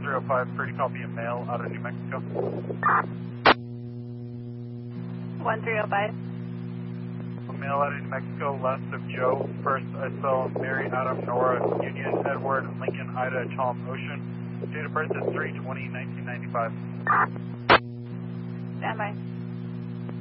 1305, pretty copy a male out of New Mexico. 1305. A male out of New Mexico, last of Joe. First, I saw Mary, Adam, Nora, Union, Edward, Lincoln, Ida, Tom, Ocean. Date of birth is 3/20/1995. Stand by.